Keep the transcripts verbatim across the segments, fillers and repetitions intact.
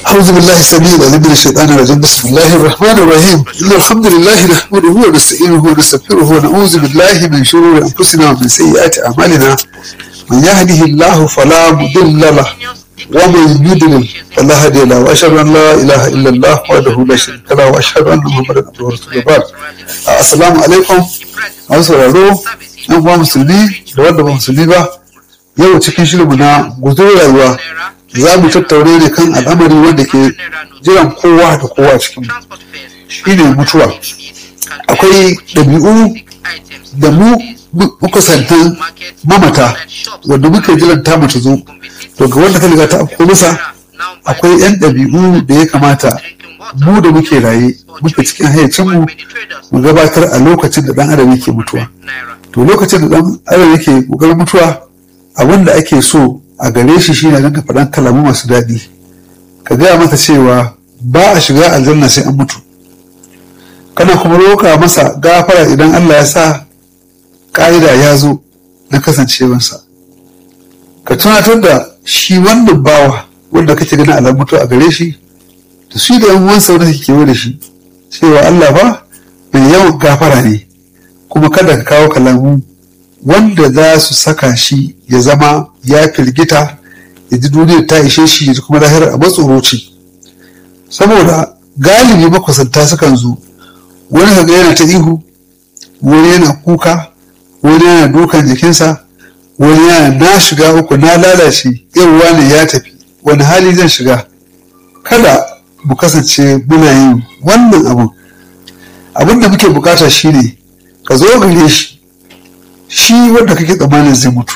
أعوذ بالله السميع العليم من الشيطان الرجيم بسم الله الرحمن الرحيم إن الحمد لله نحمده ونستعينه ونستغفره ونعوذ بالله من شرور أنفسنا ومن سيئات أعمالنا من يهده الله فلا مضل له ومن يضلل فلا هادي له وأشهد أن لا إله إلا الله وحده لا شريك له وأشهد أن محمدا عبده ورسوله بعد السلام عليكم masu sauraro yan uwa musulmi da wanda ba musulmi ba yau cikin shirinmu na guzurin rayuwa za mu tattaune ne kan al'amari wanda ke jiran kowa da kowa cikin shi ne mutuwa. Akwai ɗabi'u da mu muka santan mamata wanda muke jiran ta mata zo to ga wanda ka riga ta afko masa akwai 'yan ɗabi'u da ya kamata mu da muke raye muke cikin hayyacinmu mu gabatar a lokacin da ɗan adam yake mutuwa. To lokacin da ɗan adam yake ƙoƙarin mutuwa abin da ake so a gare shi shine don ka faɗan kalamu masu daɗi ka gaya mata cewa ba a shiga aljanna sai an mutu, kana kuma roƙa masa gafara idan Allah ya sa ƙa'ida ya zo na kasancewansa. Ka tunatar da shi wannan bawa wanda kake ganin alamun mutuwa a gare shi da shi da yan uwansa wanda kake kewa da shi cewa Allah ba mai yawan gafara ne, kuma kada ka kawo kalamu wanda za su saka shi ya zama ya firgita ya ji duniyar ta ishe shi ya kuma lahirar a matsoro ce. Saboda galibi makusanta sukan zo wani kaga yana ta ihu, wani yana kuka, wani yana dukan jikinsa, wani yana na shiga uku na lalace yau wani ya tafi wani hali zan shiga. Kada mu kasance muna yin wannan abun. Abin da muke bukata shine ka zo gare shi shi wanda kake tsammanin zai mutu,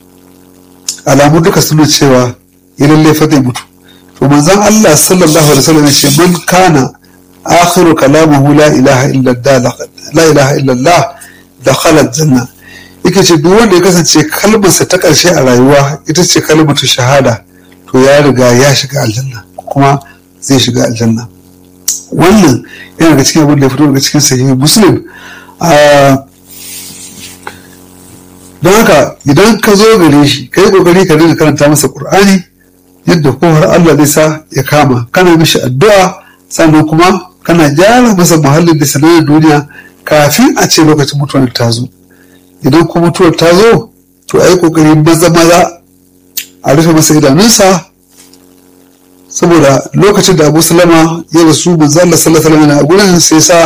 alamu duka suna cewa ya lalle fa zai mutu. To manzon Allah sallallahu alaihi wasallam ya ce man kana akhiru kalamuhu la ilaha illa Allah la ilaha illa Allah dakhala aljanna. Yake ce duk wanda ya kasance kalmarsa ta karshe a rayuwa ita ce kalmatu shahada to ya riga ya shiga aljanna kuma zai shiga aljanna. Wannan yana daga cikin abin da ya fito daga cikin sahihi Muslim. Don haka idan ka zo gare shi ka yi kokari ka dinga karanta masa Qur'ani yadda ko har Allah zai sa ya kama, kana mishi addu'a sannan kuma kana gyara masa muhallin da sanar duniya kafin a ce lokacin mutuwar ta zo. Idan kuma mutuwar ta zo to a yi kokari maza maza a rufe masa idanunsa, saboda lokacin da Abu Salama ya rasu manzo Allah sallallahu alaihi wasallam a gurin sai sa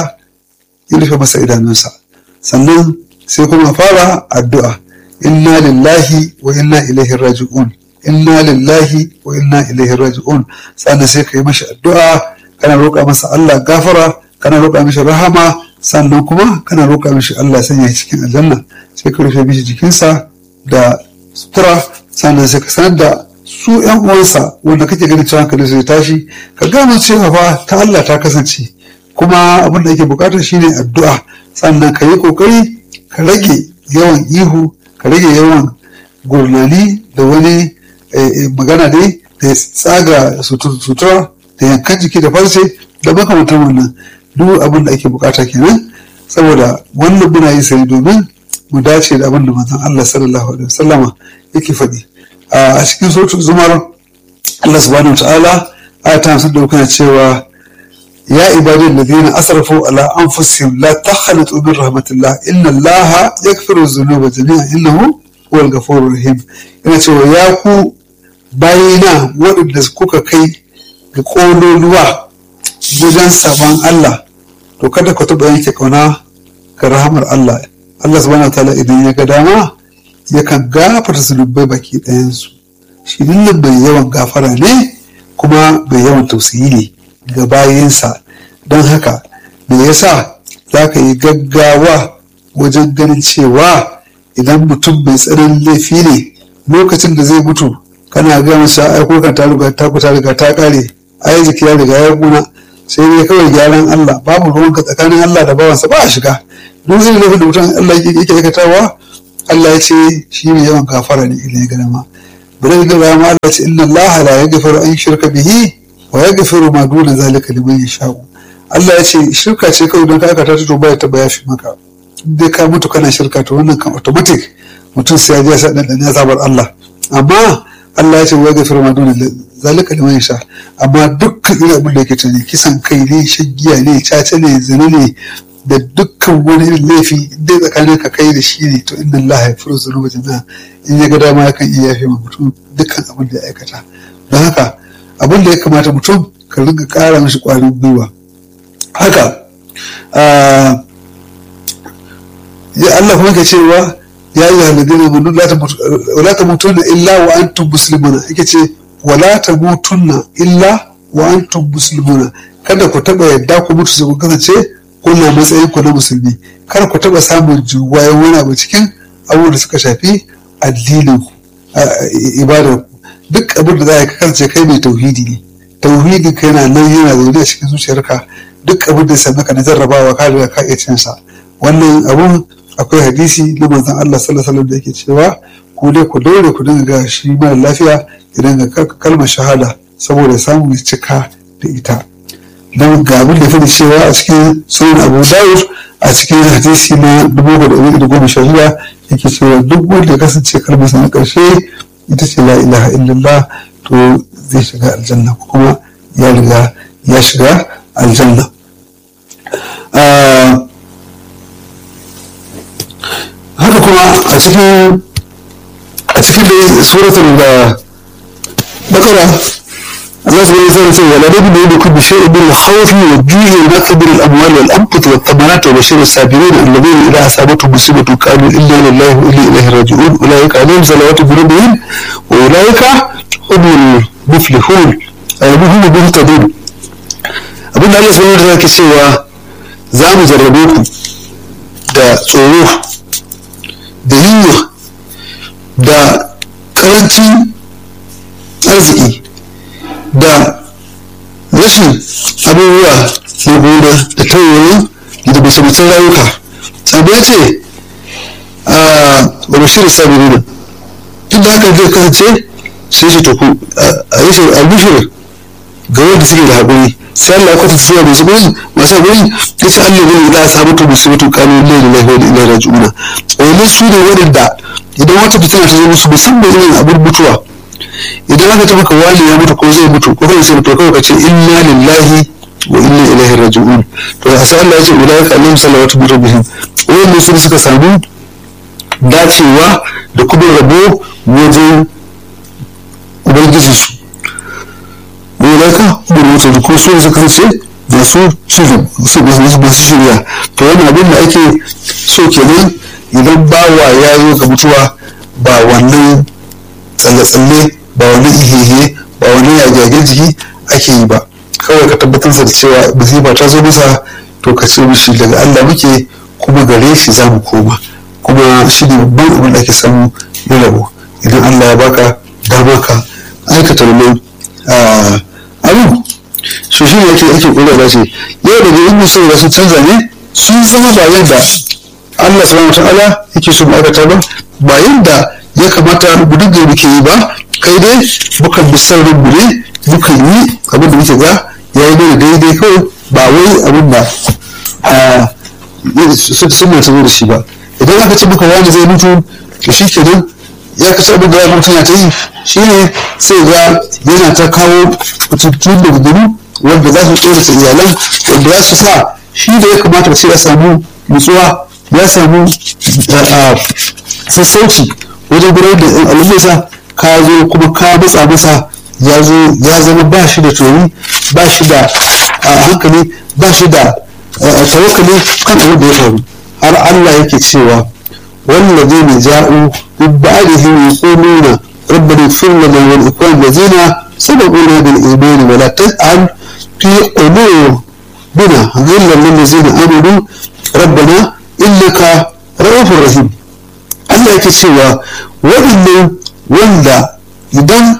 ya rufe masa idanunsa, sannan sai kuma fara addu'a inna lillahi wa inna ilaihi raji'un inna lillahi wa inna ilaihi raji'un. Sannan sai ka yi mashi addu'a kana roƙa masa Allah gafara, kana roƙa mishi rahama, sannan kuma kana roƙa mishi Allah sanya shi cikin aljanna. Sai ka rufe mishi jikinsa da sutura, sannan sai ka sanar da su ƴan uwansa wanda kake ganin cewa hankalin su ya tashi ka gano cewa fa ta Allah ta kasance, kuma abin da ake bukata shine addu'a. Sannan ka yi kokari ka rage yawan ihu, ka rage yawan gurnani da wani magana dai da ya tsaga sutura da yankan jiki da farce da makamantar wannan. Duk abin da ake bukata kenan, saboda wannan muna yi sai domin mu dace da abin da manzon Allah sallallahu alaihi wasallama yake faɗi a cikin suratul zumar. Allah subhanahu wataala aya ta hamsin da uku yana cewa ya ibadi alladhina asrafu ala anfusihim la taqnatu min rahmatillah inna allaha yaghfiru dhunuba jami'an innahu huwal ghafurur rahim. Yana cewa ya ku bayina waɗanda kuka kai ga ƙololuwa wajen sabon Allah to kada ku taɓa yanke kauna ga rahamar Allah. Allah subhanahu wataala idan ya ga dama yakan gafarta zunubai baki ɗayansu. Shi nan bai yawan gafara ne kuma bai yawan tausayi ne ga bayinsa. Don haka me yasa za ka yi gaggawa wajen ganin cewa idan mutum mai tsananin laifi ne lokacin da zai mutu kana ga masa aiko kan ta riga ta kuta riga ta kare ai jiki ya riga ya guna, sai dai kawai gyaran Allah. Babu ruwanka tsakanin Allah da bawansa ba a shiga. Duk zai laifin da mutum Allah yake aikatawa Allah ya ce shi ne yawan gafara ne idan ya ga dama. Bari da rama Allah ce inna Allah la yaghfiru an shirka bihi wa yaghfiru ma duna zalika liman yasha'u. Allah ya ce shirka ce kawai don ka aikata ta to ba ta baya fi maka. Dai ka mutu kana shirka to wannan kan automatic mutum sai ya ji sa dan ya zabar Allah. Amma Allah ya ce wa yaghfiru ma duna zalika liman yasha, amma duk dukkan irin abin da yake tuni kisan kai ne shaggiya ne caca ne zina ne da dukkan wani irin laifi dai tsakanin ka kai da shi ne to inna Allah ya furu zunuba jami'a in ya ga dama yakan iya yafe ma mutum dukkan abin da ya aikata don haka abin da ya kamata mutum ka rinka ƙara mashi ƙwarin gwiwa haka ya Allah kuma ke cewa ya yi halidina manu la ta mutunna illa wa antum muslimuna yake ce wala ta mutunna illa wa antum muslimuna kada ku taba yadda ku mutu sai ku kasance kuna matsayin ku na musulmi kar ku taba samun juwayen wani abu cikin abubuwan da suka shafi addinin ibadar duk abin da za ka kasance kai mai tauhidi ne tauhidin ka yana nan yana zaune a cikin zuciyarka duk abin da ya sami ka na jarrabawa ka riga ka iya cin sa wannan abun akwai hadisi na manzon Allah sallallahu alaihi wasallam da yake cewa ku dai ku dole ku dinga ga shi mara lafiya idan ga kalmar shahada saboda samun cika da ita don ga abin da ya cewa a cikin sunan Abu Dawud a cikin hadisi na dubu da ɗari da goma sha shida yake cewa duk wanda ya kasance kalmar sa na ƙarshe ita ce la ilaha illallah to zai shiga aljanna kuma ya riga ya shiga aljanna haka kuma a cikin a cikin da suratul da bakara Allah subhanahu wa ta'ala ce wala nabdu yadukum bi shay'in min al-khawfi wal-ju'i wa naqdir al-amwali wal-anfusi wat-thamarati wa bashir as-sabirin alladhina idha asabatuhum musibatun qalu inna lillahi wa inna ilayhi raji'un ulaika alayhim salawatu min rabbihim wa ulaika humul muflihun ayyuhum muhtadun abinda Allah subhanahu wa ta'ala ke cewa za mu jarrabe ku da tsoro da yunwa da karancin arziki da rashin abubuwa na gona da taurayi da mace-macen rayuka sabu ya ce a bashir sabirina duk da haka zai kasance sai shi tafi a yi shi albishir ga wanda suke da haƙuri sai Allah ya kwata tafiya masu guri masu guri ya ce Allah ne za a samu ta musu mutu kanu ne da lafiya da ila raji'una wannan su ne waɗanda idan wata fitina ta zo musu musamman irin abin mutuwa idan aka ta maka wani ya mutu ko zai mutu ko kai sai to kawai ka ce inna lillahi wa inna ilaihi raji'un to a sai Allah ya ce ulaika alaihim salawatu min rabbihim wannan su suka samu dacewa da kuma rabo wajen ubangiji su ulaika kuma mutu ko su suka kace da su shirin su masu shirya to wani abin da ake so kenan idan bawa ya zo ga mutuwa ba wannan tsalle-tsalle ba wani ihehe ba wani yagyagen jiki ake yi ba kawai ka tabbatar da cewa musiba ta zo masa to ka ce mishi daga Allah muke kuma gare shi za mu koma kuma shi ne babban abin da ake samu ya rabo idan Allah ya baka dama ka aikata wannan abu so shi ne ake ake kula da shi yau da in musu da su canza ne sun zama ba yadda Allah subhanahu wa ta'ala yake so mu aikata ba ba yadda ya kamata mu dinga muke yi ba kai dai mukan bi saurin mu ne mukan yi abin da muke ga ya yi mana daidai kawai ba wai abin da sun mutu da shi ba idan aka ce muka wani zai mutu to shi kenan ya kace abin da ya mutu na ta yi shi ne sai ga yana ta kawo fitattun da gudu wanda za su tsorata iyalan wanda za su sa shi da ya kamata sai ya samu nutsuwa ya samu sassauci wajen gudanar da yan al'ummarsa ka zo kuma ka matsa masa ya zo ya zama ba shi da tori ba shi da hankali ba shi da tawakkali kan abin da ya faru har Allah yake cewa wallazi ne ja'u min ba'dihim yaquluna rabbana ighfir lana wa li ikhwanina allazina sabaquna bil iman wa la taj'al fi qulubina ghillan lil ladzina amanu rabbana innaka ra'ufur rahim Allah yake cewa waɗannan wanda idan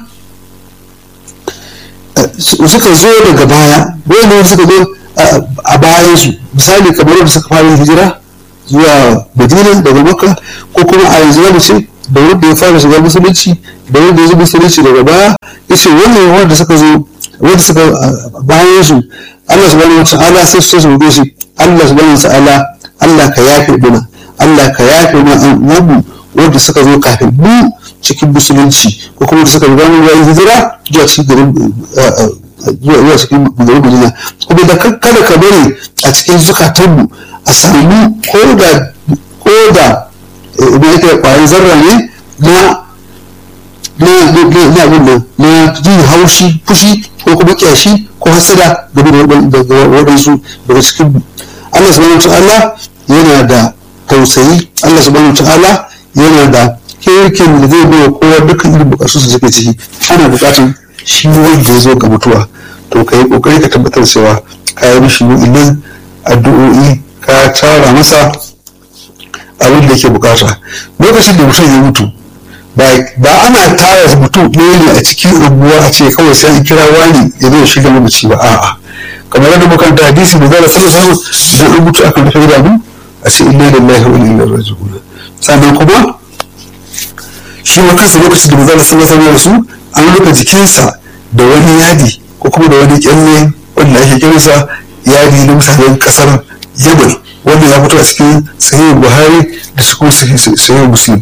suka zo daga baya wanda suka zo a bayansu misali kamar yadda suka fara hijira zuwa Madina daga Makka ko kuma a yanzu wanda ce da wanda ya fara shiga musulunci da wanda ya zo musulunci daga baya ya ce wannan wanda suka zo wanda suka bayansu Allah subhanahu wa ta'ala sai su so shi Allah subhanahu wa ta'ala Allah ka yafe mana Allah ka yafe mana mu wanda suka zo kafin mu cikin musulunci ko kuma da suka riga mu yayin hijira zuwa cikin garin zuwa cikin magarin Madina kuma da kada ka bari a cikin zukatanmu a samu ko da ko da idan yake kwayan zarra ne na na na na na jin haushi fushi ko kuma kyashi ko hasada game da waɗansu daga cikin Allah subhanahu wa ta'ala yana da tausayi. Allah subhanahu wa ta'ala yana da kirkin da zai bawa kowa dukkan irin bukatu su suke ciki. Ana bukatun shi wanda ya zo ga mutuwa to ka yi kokari ka tabbatar cewa ka yi mishi nan addu'o'i ka tara masa abin da yake bukata. Lokacin da mutum ya mutu ba ana tara mutum ɗaya ne a cikin unguwa a ce kawai sai an kira wani ya zo shiga mamaci ba a'a kamar yadda makaranta hadisi da zara sallallahu alaihi wasallam idan an mutu aka rufe idanu a ce inna lillahi wa inna ilaihi raji'un. Sannan kuma shi ma kansa lokacin da manzon sallallahu alaihi wasallam an rufe jikinsa da wani yadi ko kuma da wani kyalle wanda ake kiransa yadi na mutanen kasar Yaman wanda ya fito a cikin sahih Buhari da kuma sahih Muslim.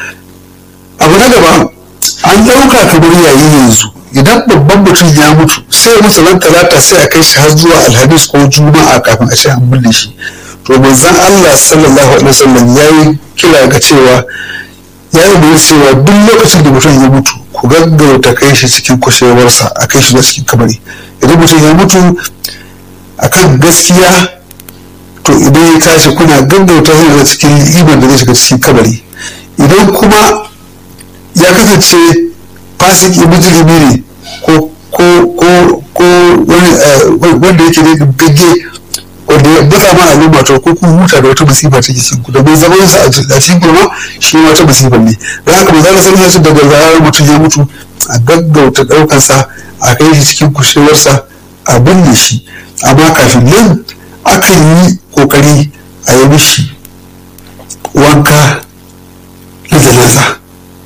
Abu na gaba an ɗauka kamar yayi yanzu idan babban mutum ya mutu sai mutu ran talata sai a kai shi har zuwa alhamis ko juma'a kafin a ce an binne shi. To manzon Allah sallallahu alaihi wasallam yayi kira ga cewa yayi bayyana cewa duk lokacin da mutum ya mutu ku gaggauta kai shi cikin kushewarsa a kai shi zuwa cikin kabari. Idan mutum ya mutu akan gaskiya to idan ya tashi kuna gaggauta shi cikin iman da zai shiga cikin kabari. Idan kuma ya kasance fasiki mujrimi ne ko ko ko ko wanda yake da gagge wanda ya buga ma al'umma to ko kun huta da wata musiba take cikin ku da bai zama sa a cikin kuma shi wata musiba ne. Dan haka manzo sallallahu alaihi daga zarar mutum ya mutu a gaggauta daukar sa a kai shi cikin kushewarsa a binne shi amma kafin nan akan yi kokari a yi mishi wanka na janaza.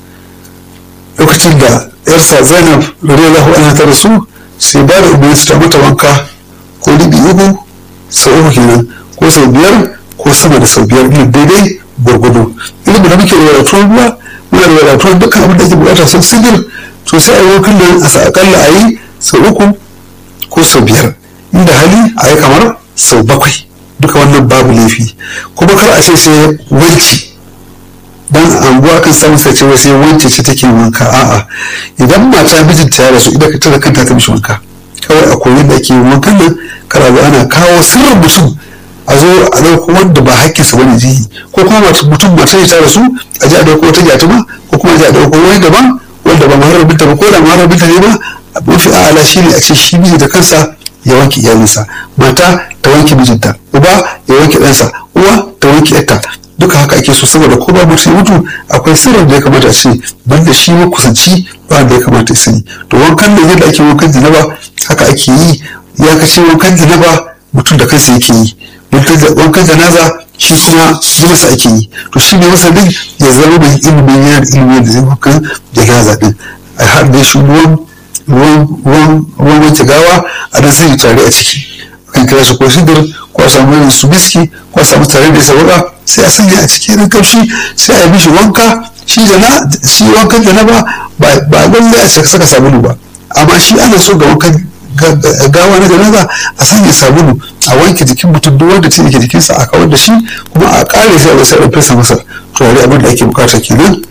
Lokacin da yarsa Zainab radiyallahu anha ta rasu sai ba da umarni ta mata wanka ko libi uku sau uku kenan ko sau biyar ko sama da sau biyar ne daidai gwargwado. Ilimin da muke da wadatuwar ruwa muna da wadatuwar dukkan abin da ake bukata sau sigir to sai a yi wankan nan a sa akalla a yi sau uku ko sau biyar inda hali a yi kamar sau bakwai duka wannan babu laifi. Kuma kar a ce sai wanki dan anguwa kan samu sai cewa sai wance ce take wanka a'a idan mata mijinta ya rasu idan ta da kanta ta mishi wanka kawai a koyi da ake wankan nan kara zo ana kawo sirrin mutum a zo a dauko wanda ba hakkinsa bane jihi ko kuma mutum mata ta rasu a ji a dauko wata jatuma ko kuma a ji a dauko wani daban wanda ba maharabinta ba ko da maharabinta ne ba mafi a'ala shi ne a ce shi miji da kansa ya wanke iyalinsa mata ta wanke mijinta uba ya wanke ɗansa uwa ta wanke yarta duka haka ake so saboda ko ba mutum mutu akwai sirrin da ya kamata a ce banda shi makusanci ba da ya kamata ya sani. To wankan da yadda ake wankan janaba haka ake yi ya kace wankan janaba mutum da kansa yake yi wankan janaza shi kuma jinsa ake yi to shi ne masa din ya zama mai ilimin yana da ilimin da zai wankan janaza din a har da shi ruwan ruwan ruwan ruwan wanke gawa a da zai tare a ciki kan kira shi ko sidir ko a samu irin su biski ko a samu tare da sauka sai a sanya a cikin kamshi sai a yi mishi wanka shi jana shi wankan janaba ba ba lalle a saka sabulu ba amma shi ana so ga wankan gawa na janaza a sanya sabulu a wanke jikin mutum duk wanda ce yake jikinsa a kawar da shi kuma a kare sai a sai a fesa masa turare abin da ake bukata kenan.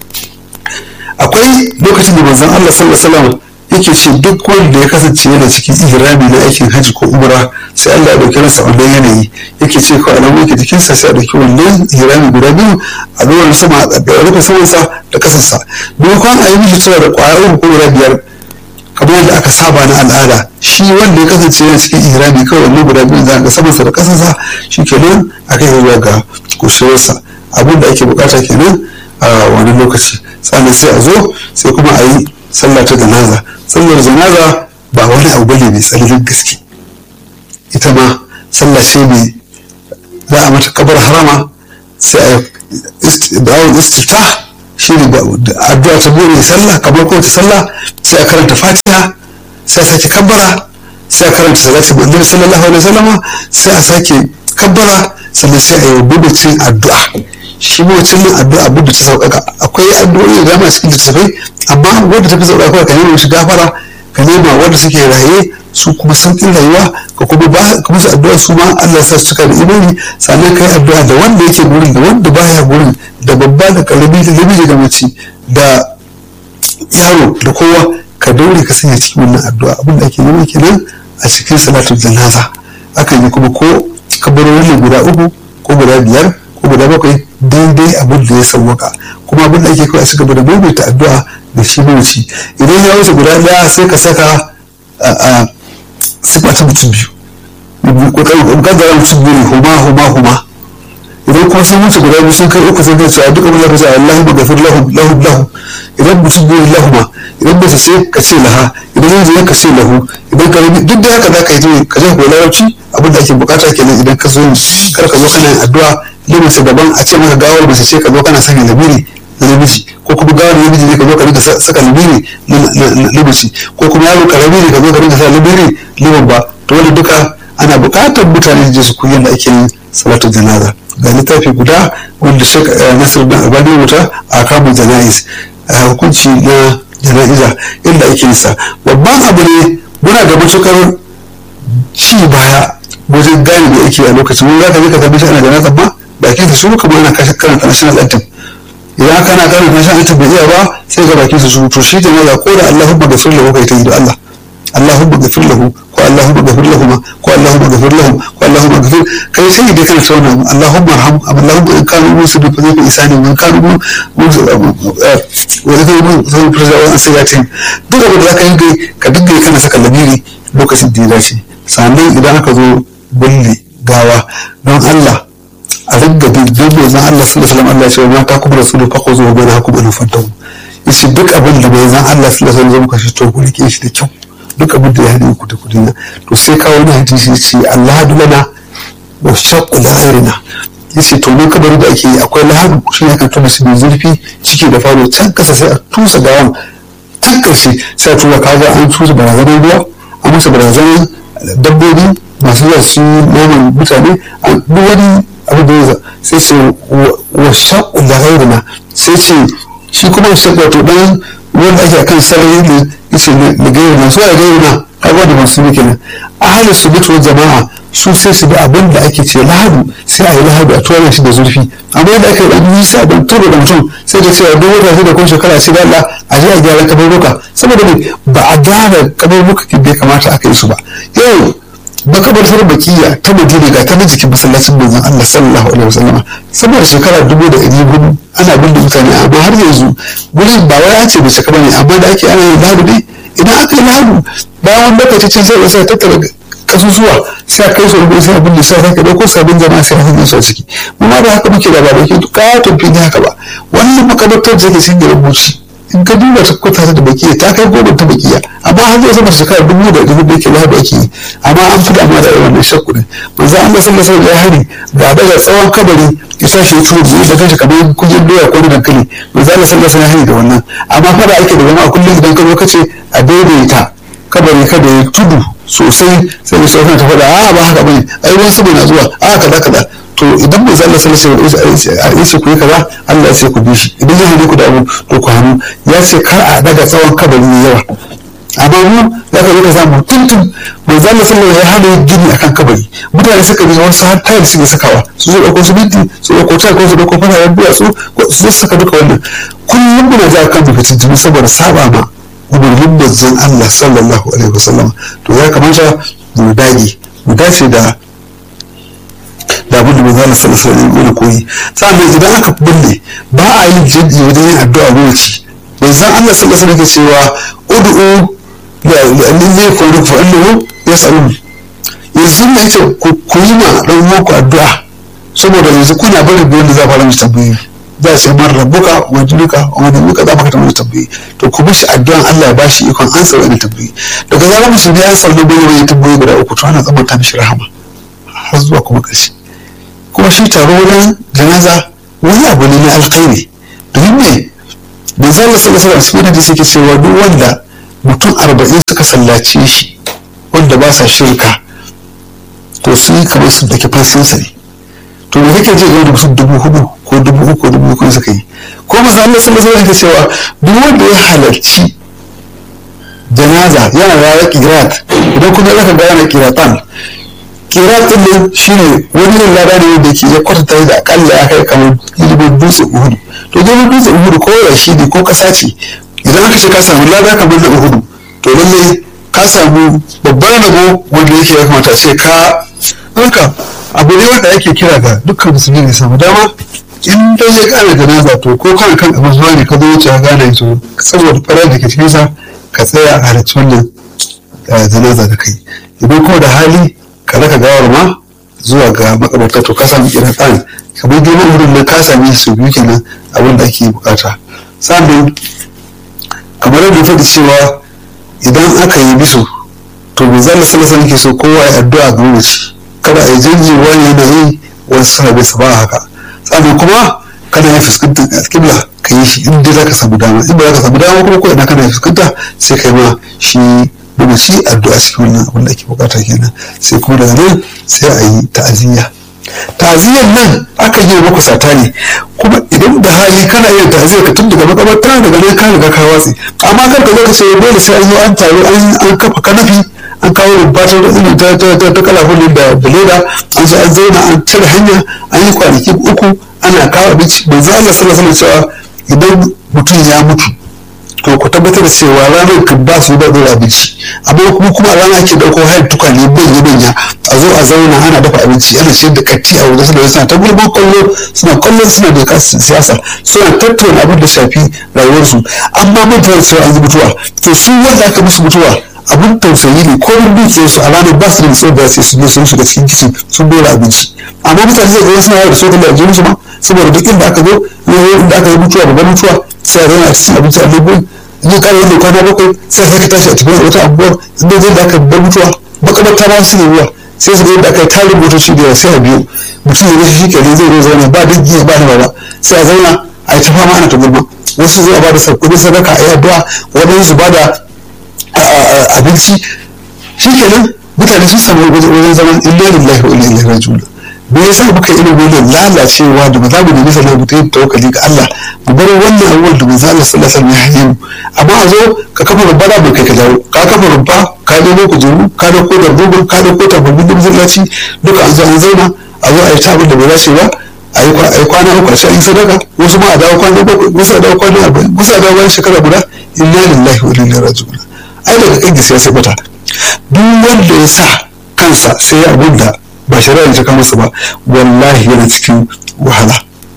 Akwai lokacin da manzon Allah sallallahu alaihi wasallam yake ce duk wanda ya kasance yana cikin ihrami na aikin hajji ko umra sai Allah ya dauki ransa wannan yanayi yake ce ko alamu yake jikinsa sai a dauki wannan ihrami guda biyu a zuwa sama a rufe samansa da kasansa maimakon a yi mishi cewa da kwaya uku ko guda biyar kamar yadda aka saba na al'ada shi wanda ya kasance yana cikin ihrami kawai wannan guda biyu za a ga samansa da kasansa shi kenan a kai zuwa ga kushewarsa abin da ake bukata kenan a wani lokaci sannan sai a zo sai kuma a yi sallah ta janaza. Sallar janaza ba wani abu bane mai tsananin gaske ita ma sallah ce mai za a mata kabar harama sai a da'awar istifta shi ne addu'a ta bude sallah kamar kowace sallah sai a karanta fatiha sai a sake kabbara sai a karanta salati manzon sallallahu alaihi wasallama sai a sake kabbara sannan sai a yi budacin addu'a shi mawacin nan addu'a abin da ta sauƙaƙa akwai addu'o'i da dama cikin littattafai amma wanda ta fi sauƙaƙa ka nema shi gafara ka nema wanda suke raye su kuma sauƙin rayuwa ka kuma ba ka musu addu'a su ma Allah sa su cika da imani sannan kai addu'a da wanda yake gurin da wanda baya gurin da babba da karami da namiji da mace da yaro da kowa ka daure ka sanya cikin wannan addu'a abin da ake nema kenan a cikin salatul janaza akan yi kuma ko kabarorin guda uku ko guda biyar ko guda bakwai daidai abin da ya sauwaka kuma abin da ake kawai a cigaba da maimaita addu'a da shi mamaci idan ya wuce guda ɗaya sai ka saka a sifa ta mutum biyu kokarin kaddara mutum biyu huma huma huma idan kuma sun wuce guda biyu sun kai uku sai ka ce a duka mun zaka ce Allahumma ghafir lahum lahum lahum idan mutum biyu lahuma idan ba sai ka ce laha idan yanzu ka ce lahu idan ka duk da haka zaka yi ka je ko larabci abin da ake bukata kenan idan ka zo kar ka zo kana yin addu'a limansa daban a ce maka gawar mace ce ka zo kana sanya lamiri na namiji ko kuma gawar namiji ne ka zo ka rinka saka lamiri na mace ko kuma yaro karami ne ka zo ka rinka saka lamiri liman ba to wani duka ana bukatar mutane da su koyi da ake yin salatu janaza ga littafi guda wanda Sheikh Nasir bin Albani wuta a kamun janaiz hukunci na janaiza inda ake yin sa babban abu ne muna da matukar ci baya wajen gane da yake a lokacin wani za ka je ka tabbata ana janaza ma bakin su kuma ana karanta national anthem idan kana karanta national anthem bai iya ba sai ga bakin su to shi janaza ko da Allahumma ghafir lahu kai ta yi da Allah Allahumma ghafir lahu ko Allahumma ghafir lahum ko Allahumma ghafir lahum ko Allahumma ghafir kai sai dai kana tsona Allahumma arham Allahumma in kanu musulmi fa zai isani wa kanu wa zai mu sai furzawa an sai ya tin duk da zaka yi ka dinga kana saka lamiri lokacin da ya dace sannan idan aka zo bulle gawa don Allah a ringa bin don zan Allah sallallahu alaihi wasallam Allah ya ce mata kuma rasulu fa ko zuwa bana hakum an fatahu yace duk abin da bai zan Allah sallallahu alaihi wasallam ka shi to ku rike shi da kyau duk abin da ya hade ku da kudi na to sai kawo wani hadisi yace Allah dulana wa shaqqu ghayrina yace to ne kabari da ake yi akwai lahadu shi ne kan tuba su mai zurfi ciki da falo can kasa sai a tusa gawan can karshe sai tuba kaga an tusa barazanar ruwa an musu barazanar dabbobi masu zuwa su noman mutane a duk wani abu da ya sai ce wa shaƙu da gairina sai ce shi kuma shaƙu wato ɗan wanda ake akan sarari ne yace da gairina su a gairina kaga da masu ne kenan ahalin su mutuwar jama'a su sai su bi abin da ake ce lahadu sai a yi lahadu a tuwa shi da zurfi amma yadda aka yi ɗan nisa don tuba da mutum sai da cewa duk wata sai da kuma shekara ce da Allah a je a gyara kabarruka saboda ne ba a gyara kabarruka da ya kamata aka yi su ba yau makabartar bakiya ta madina ga ta na jikin masallacin manzon Allah sallallahu alaihi wasallam saboda shekara dubu da ɗari hudu ana binne mutane amma har yanzu gurin ba wai an ce bai cika bane amma da ake ana yin lahadu ne idan aka yi lahadu bayan wani lokaci can sai sai tattara kasusuwa sai a kai su rubu sai abin da sai ka dauko sabon jama'a sai hanyar su a ciki mu ma da haka muke da ba da ke katon fili haka ba wannan makabartar da ke cikin garin Bauchi in ka duba ta kwata ta da bakiya ta kai goma ta bakiya amma har zai zama shekara dubu da dubu da yake lahadu ake yi amma an fi damuwa da wannan shakku ne manzo Allah sallallahu alaihi wasallam ya hari ga daga tsawon kabari ya sa shi ya turo da kanshi kamar kujin doya ko da dankali manzo Allah sallallahu alaihi wasallam ya hari da wannan amma fara ake da jama'a kullum idan ka zo ka ce a daidaita kabari kada ya tudu sosai sai da sauran ta faɗa a ba haka bane ai ruwan sama na zuwa a kaza kaza to idan mai zalla sallallahu alaihi wasallam ya ce ku yi kaza Allah ya ce ku bi shi idan ya hane ku da abu to ku hannu ya ce kar a daga tsawon kabari ne yawa amma mu za ka zo ka samu tuntun mai zalla sallallahu ya hana gini akan kabari mutane suka bi wasu har tayar suke sakawa su zo ɗauko siminti su ɗauko tar ko su ɗauko fararen duwatsu su zo saka duka wannan kullum muna za a kan fitintunu saboda saba ma umarnin manzon Allah sallallahu alaihi wasallam to ya kamata mu dage mu dace da da abin da manzon Allah sallallahu alaihi wasallam ya koyi sannan idan aka bulle ba a yin jinji wajen yin addu'a lokaci manzon Allah sallallahu alaihi wasallam ya cewa ud'u lillahi qulu fa innahu yas'alun yanzu ne yace ku yi ma dan uwanku addu'a saboda yanzu kuna bari da wanda za fara mishi tambayoyi za su man rabuka wajibuka wani muka za maka tambayi tambayi to ku bishi addu'an Allah ya bashi ikon ansa wani tambayi daga zarar musulmi ya sallo bai wani tambayi guda uku to ana tsamanta mishi rahama har zuwa kuma ƙarshe kuma shi taro wajen janaza wani abu ne na alkhairi domin me da zalla sallallahu alaihi wasallam da suke cewa duk wanda mutum arba'in suka sallace shi wanda ba sa shirka to su yi kamar su dake fansinsa ne to da kake je ga da mutum dubu hudu ko dubu uku ko dubu uku suka yi ko masu Allah sallallahu alaihi wasallam cewa duk wanda ya halarci janaza yana rawa kirat idan kuma zaka gane kiratan kiratun nan shine wani yin lada ne wanda yake ya kwatanta da akalla ya kai kamar ilimin dutse uhudu to ilimin dutse uhudu ko yashi ne ko kasa ce idan aka ce ka samu lada kamar na uhudu to lallai ka samu babban rabo wanda yake ya kamata ce ka haka abu ne wanda ake kira ga dukkan musulmi ne samu dama in dai ya kara janaza to ko kan kan abin zuwa ne ka zo wuce ka gane to saboda farar da ke cikin sa ka tsaya a halarci wannan janaza da kai idan kuma da hali ka raka gawar ma zuwa ga makabarta to ka sami kira tsan kamar girman wurin nan ka sami su biyu kenan abin da ake bukata sannan kamar yadda faɗi cewa idan aka yi bisu to bai zalla salasa nake so kowa ya addu'a ga mamaci kada a yi janji wani yana yi wasu sahabai su ba haka sannan kuma kada ya fuskantar alƙibla ka yi shi inda za ka samu dama in ba za ka samu dama kuma ko ina kana ya fuskanta sai kai ma shi mamaci addu'a cikin wannan abin da ake bukata kenan sai kuma daga nan sai a yi ta'aziyya ta'aziyyar nan aka yi maka sata ne kuma idan da hali kana yin ta'aziyyar ka tun daga makabarta daga nan ka riga ka watsi amma kar ka zo ka ce dole sai an yi an taro an kafa kanafi an kawo rubatar da iri ta ta kalafun da leda an zo an zauna an cire hanya an yi kwanaki uku ana kawo abinci manzo Allah sallallahu alaihi wasallam cewa idan mutum ya mutu to ku tabbatar da cewa ranar kan ba su da dora abinci amma kuma kuma rana ake dauko hayar tukwane manya manya a zo a zauna ana dafa abinci ana ciyar da katti a wajen suna suna ta gulman kwallo suna kwallon suna da kasu siyasa suna tattauna abin da shafi rayuwarsu amma mun tare cewa an yi mutuwa to su wanda aka musu mutuwa abin tausayi ne ko mun duke su a ranar ba su da nutsuwar da sai su sun shiga cikin kicin sun dora abinci amma mutane zai ga suna yawa da sokali a jirin su ma saboda duk inda aka zo inda aka yi mutuwa babban mutuwa sai a zauna a cikin abinci a lebo zai kare yadda kwana bakwai sai sai ka tashi a tafiya wata abubuwar inda zai da aka bar mutuwa makabarta ba su ne ruwa sai su ga yadda aka yi tarin motoci da yawa sai a biyu mutum ya gashi shi kenan zai zo zauna ba dangi ba da ba sai a zauna a yi ta fama ana ta gulma wasu zuwa ba da sauƙi sadaka a yi addu'a waɗansu su ba da abinci shi kenan mutane sun samu wajen zaman illa lillahi wa inna ilaihi raji'un me yasa muka irin wannan lalacewa da ba za mu nemi sanar mutu yin tawakkali ga Allah mu bar wannan abubuwan da manzo Allah sallallahu alaihi wasallam ya hanye mu amma a zo ka kafa rumfa da bai kai ka dawo ka kafa rumfa ka nemo kujeru ka dauko dardubur ka dauko tabbabin da masallaci duka an zo an zauna a zo a yi ta abin da bai dace ba a yi kwana uku a sha in sadaka wasu ma a dawo kwana bakwai wasu a dawo kwana arba'in wasu a dawo bayan shekara guda inna lillahi wa inna ilaihi raji'un ai daga kan gisa ya sai bata duk wanda ya sa kansa sai ya abin da ba shari'a ta kama su ba wallahi yana cikin wahala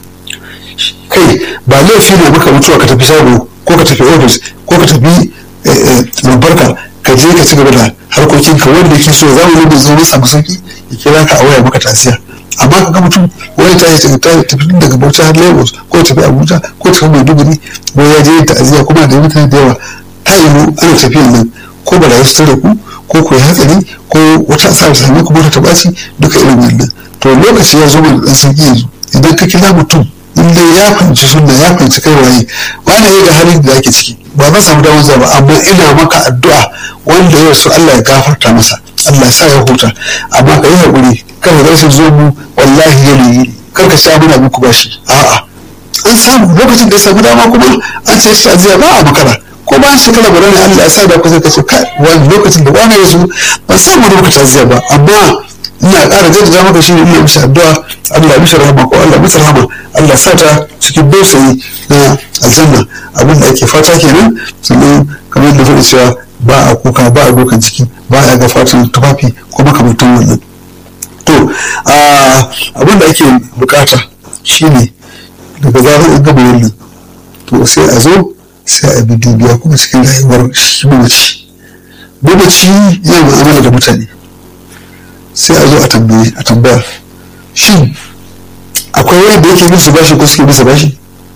kai ba laifi ne maka mutuwa ka tafi shago ko ka tafi ofis ko ka tafi lambarka ka je ka ci gaba da harkokinka wanda ke so za mu da zo masa masauki ya kira ka a waya maka tasiya amma ka ga mutum wani ta yi tafi daga Bauchi har Lagos ko tafi Abuja ko tafi Maiduguri ko ya je ta'aziyya kuma da mutane da yawa ta yi mu ana tafiyan nan ko ba da ya fitar da ku ko ku yi hatsari ko wata asara ta same ku mota ta ɓaci duka irin wannan to lokaci ya zo mana ɗan sauki yanzu idan ka kira mutum in dai ya fahimci sunna ya fahimci kai waye wani ya ga halin da ake ciki ba za samu damar zuwa ba amma ina maka addu'a wanda ya so Allah ya gafarta masa Allah ya sa ya huta amma ka yi haƙuri kar ka rashin zo mu wallahi yanayi kar ka sha muna muku bashi a'a an samu lokacin da ya samu dama kuma an ce shi aziya ba a makara ko bayan shekara guda ne Allah ya sa da kusa kace kai wani lokacin da wani ya zo ban samu da muka taziya ba amma ina ƙara jaddada maka shi ne ina mishi addu'a Allah ya mishi rahama ko Allah ya mishi rahama Allah sa ta cikin dausayi na aljanna abin da ake fata kenan sannan kamar da faɗi cewa ba a kuka ba a dokan ciki ba a ga fatan tufafi ko makamantan wannan to abin da ake bukata shine daga zarar an gama wannan to sai a zo sai a bi dubiya kuma cikin rayuwar shi mamaci mamaci yana mu'amala da mutane sai a zo a tambaye a tambaya shin akwai wanda yake bin su bashi ko suke bisa bashi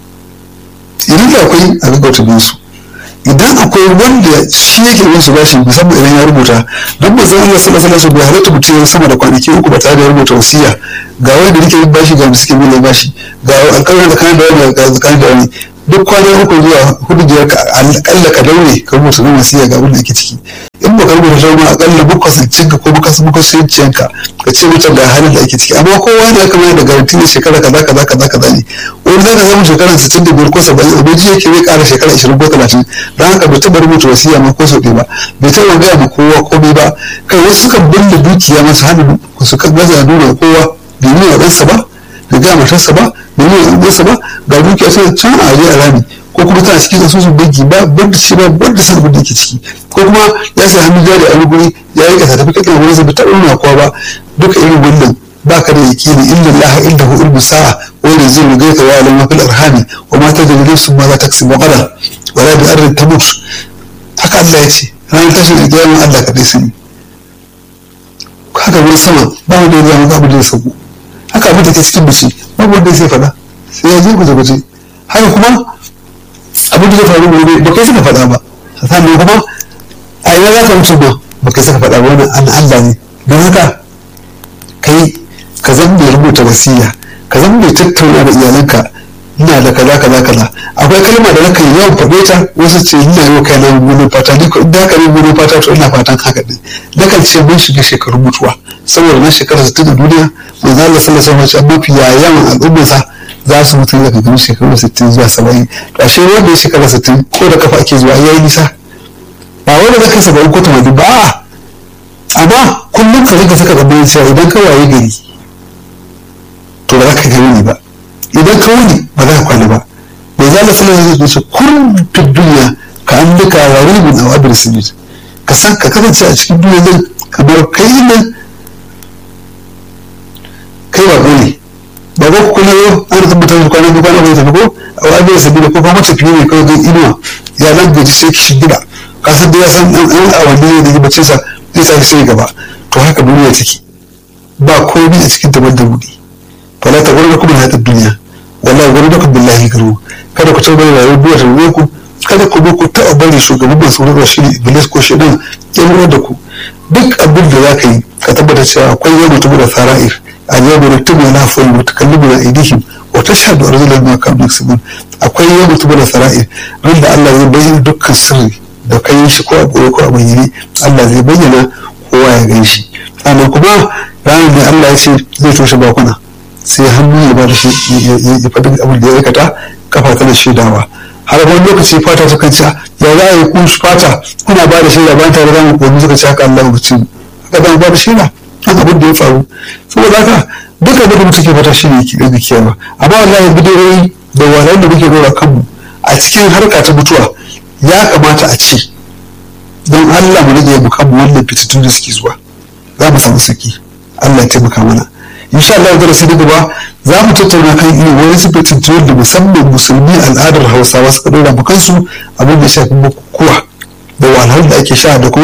idan da akwai a gaggauta bin su idan akwai wanda shi yake bin su bashi musamman idan ya rubuta don ba zan Allah sallallahu alaihi wasallam bai halatta mutum ya sama da kwanaki uku ba tare da ya rubuta wasiya ga wanda yake bin bashi ga wanda suke bin bashi ga alƙawarin da kan da wani ga tsakanin da wani duk kwana uku zuwa hudu biyar ka akalla ka daure ka rubuta na wasiya ga wanda ake ciki in ba ka rubuta ta ma akalla bukwasancin ka ko bukwasancin ka ka ce mutum ga halin da ake ciki amma kowa ne aka mai da garanti ne shekara kaza kaza kaza kaza ne wani zai ka zama shekara sittin da biyar ko saba'in abuji yake bai kara shekara ashirin ko talatin don haka bai taɓa rubuta wasiya ma ko sau ɗaya ba bai taɓa gaya ma kowa komai ba wasu suka binne dukiya masu hannu su kan gaza nuna kowa bai nuna ɗansa ba bai gaya matarsa ba bai nuna ɗansa ba ga dukiya tana can a aje a rami ko kuma tana cikin asusun banki ba banda shi ba banda san abin da ke ciki ko kuma ya sai hannun jari a wani guri ya yi kasa tafi kakan wani zai taɓa nuna kowa ba duka irin wannan ba ka da yaƙini illa Allah inda hu ilmu sa'a wanda zai riga ka wa lamma fil arhami wa ma tadri nafsun ma za ta kasu qadar wala bi ardin tamut haka Allah ya ce ranar tashin alƙiyama Allah kaɗai sani haka wani sama ba wanda ya zama abu da ya sauko haka abin da ke cikin mace babu wanda ya sai faɗa sai ya je gwaje-gwaje haka kuma abin da ya faru gobe ba kai suka faɗa ba sannan kuma a ina za ka mutu ba ba kai suka faɗa ba wannan an Allah ne don haka kai ka zama mai rubuta wasiya ka zama mai tattauna da iyalanka ina da kaza kaza kaza akwai kalma da nake yawan faɗe ta wasu ce ina yau kai na gudu fata ni ko idan haka ne gudu fata to ina fatan haka din nakan ce mun shiga shekarun mutuwa saboda na shekara sittin a duniya manzo Allah sallallahu alaihi wasallam mafi yawan al'ummarsa za su mutu daga gaba shekaru sittin zuwa saba'in to ashe wanda ya shekara sittin ko da kafa ake zuwa yayi nisa ba wanda zaka saba'in ko tamanin ba a'a amma kullum ka rika saka gaban cewa idan ka waye gari to ba za ka gani ba idan ka wuni ba za ka kwana ba bai za ka sanar da ce kullum fi duniya ka an duka wari bin awa da sibit ka san ka kasance a cikin duniya nan kamar kai nan kai ba ne ba ko kuma yau an tabbata da kwana kwana bai tafi ko a wani da sabida ko kuma tafiye ne kawai don inuwa ya nan gaji sai ki shigida ka san da ya san an an awanni ne da bacci sa zai sa sai gaba to haka duniya take ba komai a cikin tabar da rudi fala ta gurbe kuma na ta duniya wallahi gurbe ku billahi garu kada ku tabbata da rayuwar da ku kada ku ku ta bari shugaban ban tsoro shi iblis ko shedan ya mura da ku duk abin da zaka yi ka tabbata cewa akwai yau mutum da fara'ir اليوم نكتب العفو وتكلمنا ايديهم وتشهد ارجلهم ما كانوا يكسبون akwai yau mutum da fara'ir wanda Allah zai bayyana dukkan sirri da kai shi ko a boye ko a bayyane Allah zai bayyana kowa ya gan shi sannan kuma ranar da Allah ya ce zai toshe bakuna sai hannu ya ba da shi ya faɗi abin da ya aikata kafa ta da shaidawa har wani lokaci fata ta kanci ya za a yi kun fata kuna ba da shaida bayan tare da mu ko suka ci haka Allah ya ce haka da ba da shaida kan abin da ya faru saboda haka duka abin da muke fata shi ne ki daga kiyama amma wallahi bidiyoyi da wahalar da muke dora kanmu a cikin harka ta mutuwa ya kamata a ce don Allah mu rage mu kanmu wannan fitattun da suke zuwa za mu samu saki Allah ya taimaka mana insha Allah da rasu gaba za mu tattauna kan irin wani su fitattun da musamman musulmi al'adar Hausawa suka dora mu kansu abin da shafi bukukuwa da wahalar da ake sha da kuma